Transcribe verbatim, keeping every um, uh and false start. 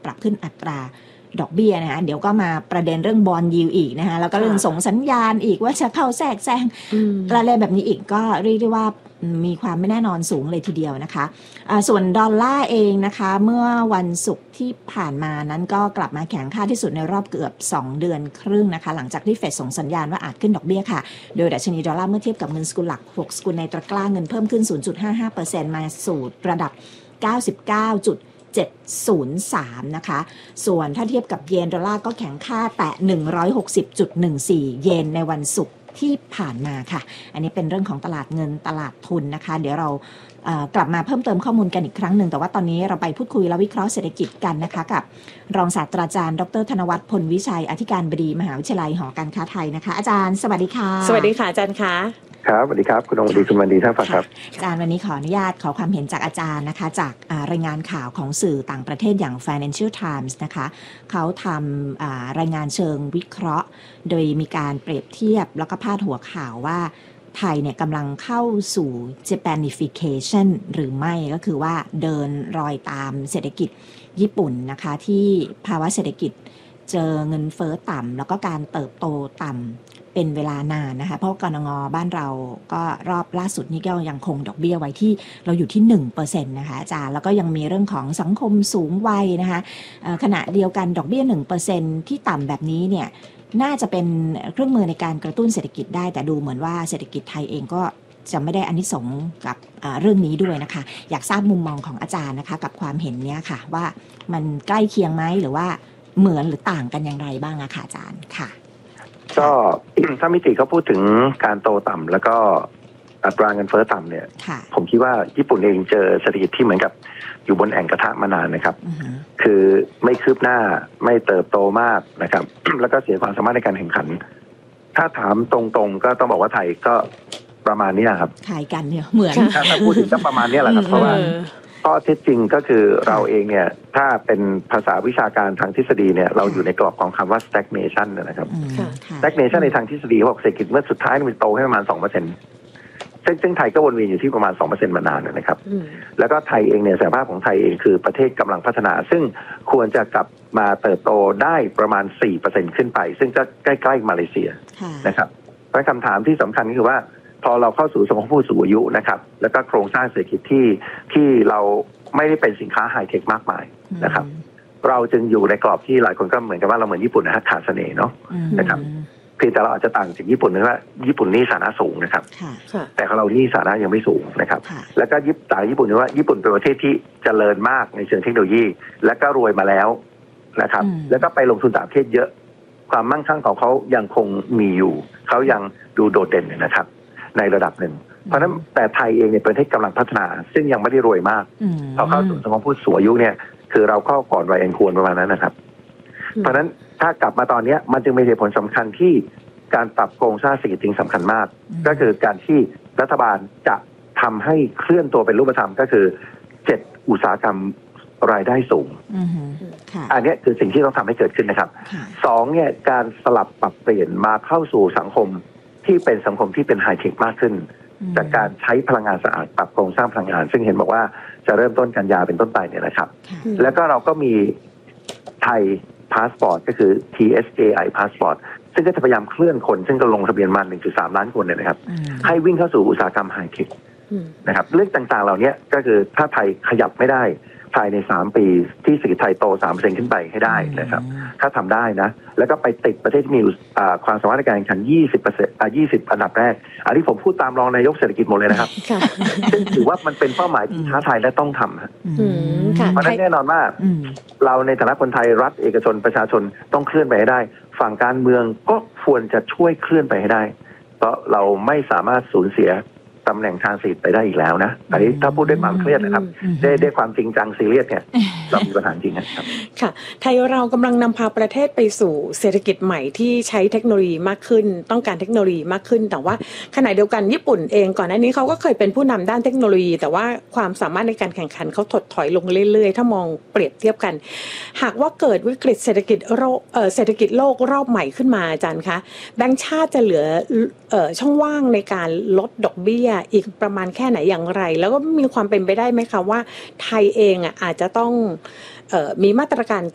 ปรับขึ้นอัตราดอกเบี้ยนะคะเดี๋ยวก็มาประเด็นเรื่องบอนด์ยิลด์อีกนะคะแล้วก็เรื่องส่งสัญญาณอีกว่าจะเข้าแทรกแซงอะไรแบบนี้อีกก็เรียกได้ว่ามีความไม่แน่นอนสูงเลยทีเดียวนะคะะส่วนดอลลาร์เองนะคะเมื่อวันศุกร์ที่ผ่านมานั้นก็กลับมาแข็งค่าที่สุดในรอบเกือบสองเดือนครึ่งนะคะหลังจากที่เฟดส่งสัญญาณว่าอาจขึ้นดอกเบี้ยค่ะโดยดัชนีดอลลาร์เมื่อเทียบกับเงินสกุลหลักหกสกุลในตะกร้าเงินเพิ่มขึ้น ศูนย์จุดห้าห้าเปอร์เซ็นต์ มาสู่ระดับ เก้าสิบเก้าจุดเจ็ดศูนย์สาม นะคะส่วนถ้าเทียบกับเยนดอลลาร์ก็แข็งค่าแตะ หนึ่งร้อยหกสิบจุดหนึ่งสี่ เยนในวันศุกร์ที่ผ่านมาค่ะอันนี้เป็นเรื่องของตลาดเงินตลาดทุนนะคะเดี๋ยวเราเอ่อกลับมาเพิ่มเติมข้อมูลกันอีกครั้งหนึ่งแต่ว่าตอนนี้เราไปพูดคุยและวิเคราะห์เศรษฐกิจกันนะคะกับรองศาสตราจารย์ดร.ธนวัฒน์พลวิชัยอธิการบดีมหาวิทยาลัยหอการค้าไทยนะคะอาจารย์สวัสดีค่ะสวัสดีค่ะอาจารย์คะครับสวัสดีครับคุณองค์ดีคุณวันดีท่านฟังครับอาจารย์วันนี้ขออนุญาตขอความเห็นจากอาจารย์นะคะจากรายงานข่าวของสื่อต่างประเทศอย่าง Financial Times นะคะเขาทำรายงานเชิงวิเคราะห์โดยมีการเปรียบเทียบแล้วก็พาดหัวข่าวว่าไทยเนี่ยกำลังเข้าสู่ Japanification หรือไม่ก็คือว่าเดินรอยตามเศรษฐกิจญี่ปุ่นนะคะที่ภาวะเศรษฐกิจเจอเงินเฟ้อต่ำแล้วก็การเติบโตต่ำเป็นเวลานานนะคะเพราะกนง.บ้านเราก็รอบล่าสุดนี้ก็ยังคงดอกเบี้ยไว้ที่เราอยู่ที่ หนึ่งเปอร์เซ็นต์ นะคะอาจารย์แล้วก็ยังมีเรื่องของสังคมสูงวัยนะคะขณะเดียวกันดอกเบี้ย หนึ่งเปอร์เซ็นต์ ที่ต่ำแบบนี้เนี่ยน่าจะเป็นเครื่องมือในการกระตุ้นเศรษฐกิจได้แต่ดูเหมือนว่าเศรษฐกิจไทยเองก็จะไม่ได้อานิสงส์กับเรื่องนี้ด้วยนะคะอยากทราบมุมมองของอาจารย์นะคะกับความเห็นเนี้ยค่ะว่ามันใกล้เคียงไหมหรือว่าเหมือนหรือต่างกันอย่างไรบ้างอะค่ะอาจารย์ค่ะก็ ถ้ามิติเขาพูดถึงการโตต่ำแล้วก็อัตราเงินเฟ้อต่ำเนี่ยผมคิดว่าญี่ปุ่นเองเจอเศรษฐกิจที่เหมือนกับอยู่บนแอ่งกระทะมานานนะครับ uh-huh. คือไม่คืบหน้าไม่เติบโตมากนะครับ แล้วก็เสียความสามารถในการแข่งขันถ้าถามตรงๆก็ต้องบอกว่าไทยก็ประมาณนี้ครับขายกันเนี่ยเหมือนถ้าพูดถึงก็ประมาณนี้แหละครับเพราะว่าข้อเท็จจริงก็คือเราเองเนี่ยถ้าเป็นภาษาวิชาการทางทฤษฎีเนี่ยเราอยู่ในกรอบของคำว่า stagnation นะครับ stagnation ในทางทฤษฎีเขาบอกเศรษฐกิจเมื่อสุดท้ายมันโตแค่ประมาณ สองเปอร์เซ็นต์ ซึ่งซึ่งไทยก็วนเวียนอยู่ที่ประมาณ สองเปอร์เซ็นต์ มานานนะครับแล้วก็ไทยเองเนี่ยสภาพของไทยเองคือประเทศกำลังพัฒนาซึ่งควรจะกลับมาเติบโตได้ประมาณ สี่เปอร์เซ็นต์ ขึ้นไปซึ่งก็ใกล้ๆมาเลเซียนะครับเพราะคำถามที่สำคัญก็คือว่าพอเราเข้าสู่สังคมผู้สูงอายุนะครับแล้วก็โครงสร้างเศรษฐกิจที่ที่เราไม่ได้เป็นสินค้าไฮเทคมากมายนะครับเราจึงอยู่ในกรอบที่หลายคนก็เหมือนกับว่าเราเหมือนญี่ปุ่นนะฮะขาดเสน่ห์เนาะนะครับเพียงแต่เราอาจจะต่างจากญี่ปุ่นนึงว่าญี่ปุ่นนี่ฐานะสูงนะครับแต่ของเรานี่ฐานะยังไม่สูงนะครับแล้วก็ญี่ปุ่นต่างญี่ปุ่นนึงว่าญี่ปุ่นเป็นประเทศที่เจริญมากในเชิงเทคโนโลยีและก็รวยมาแล้วนะครับแล้วก็ไปลงทุนต่างประเทศเยอะความมั่งคั่งของเขายังคงมีอยู่เขายังดูโดดเด่นนะครับในระดับหนึ่งเพราะฉะนั้นแต่ไทยเองเนี่ยเป็นประเทศกำลังพัฒนาซึ่งยังไม่ได้รวยมากพอเข้าสู่สังคมผู้สูงอายุเนี่ยคือเราเข้าก่อนวัยอันควรประมาณนั้นนะครับเพราะฉะนั้นถ้ากลับมาตอนนี้มันจึงมีเหตุผลสำคัญที่การปรับโครงสร้างเศรษฐกิจสำคัญมากก็คือการที่รัฐบาลจะทำให้เคลื่อนตัวเป็นรูปธรรมก็คือเจ็ดอุตสาหกรรมรายได้สูงอันนี้คือสิ่งที่ต้องทำให้เกิดขึ้นนะครับสองเนี่ยการสลับปรับเปลี่ยนมาเข้าสู่สังคมที่เป็นสังคมที่เป็นไฮเทคมากขึ้นจากการใช้พลังงานสะอาดปรับโครงสร้างพลังงานซึ่งเห็นบอกว่าจะเริ่มต้นกันยาเป็นต้นไปเนี่ยนะครับแล้วก็เราก็มีไทยพาสปอร์ตก็คือ ที เอส เอ ไอ พาสปอร์ตซึ่งก็จะพยายามเคลื่อนคนซึ่งก็ลงทะเบียนมา หนึ่งจุดสาม ล้านคนเนี่ยนะครับให้วิ่งเข้าสู่อุตสาหกรรมไฮเทคนะครับเรื่องต่างๆเหล่านี้ก็คือถ้าไทยขยับไม่ได้ภายในสามปีที่เศรษฐกิจไทยโต สามเปอร์เซ็นต์ ขึ้นไปให้ได้นะครับถ้าทำได้นะแล้วก็ไปติดประเทศที่มีความสามารถในการแข่งขัน ยี่สิบเปอร์เซ็นต์ อ่ะ ยี่สิบ อันดับแรกอันนี้ผมพูดตามรองนายกเศรษฐกิจหมดเลยนะครับซึ่งถือว่ามันเป็นเป้าหมายที่ท้าทายและต้องทำเพราะฉะนั้นแน่นอนว่าเราในฐานะคนไทยรัฐเอกชนประชาชนต้องเคลื่อนไปให้ได้ฝั่งการเมืองก็ควรจะช่วยเคลื่อนไปให้ได้เพราะเราไม่สามารถสูญเสียตำแหน่งทางเศรษฐกิจไปได้อีกแล้วนะอันนี้ถ้าพูดด้วยความเครียดนะครับได้ได้ความจริงจังซีเรียสเนี่ยเรามีปัญหาจริงนะครับค่ะไทยเรากำลังนำพาประเทศไปสู่เศรษฐกิจใหม่ที่ใช้เทคโนโลยีมากขึ้นต้องการเทคโนโลยีมากขึ้นแต่ว่าขณะเดียวกันญี่ปุ่นเองก่อนหน้านี้เขาก็เคยเป็นผู้นำด้านเทคโนโลยีแต่ว่าความสามารถในการแข่งขันเขาถดถอยลงเรื่อยๆถ้ามองเปรียบเทียบกันหากว่าเกิดวิกฤตเศรษฐกิจโลกเอ่อเศรษฐกิจโลกรอบใหม่ขึ้นมาอาจารย์คะแบงก์ชาติจะเหลือเอ่อช่องว่างในการลดดอกเบี้ยอีกประมาณแค่ไหนอย่างไรแล้วก็มีความเป็นไปได้ไหมคะว่าไทยเองอ่ะอาจจะต้องเอ่อมีมาตรการ